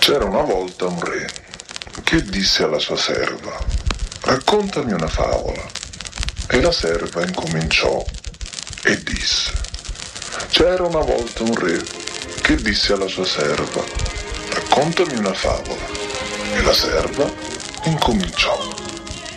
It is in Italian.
C'era una volta un re che disse alla sua serva: raccontami una favola. E la serva incominciò e disse: c'era una volta un re che disse alla sua serva: raccontami una favola. E la serva incominciò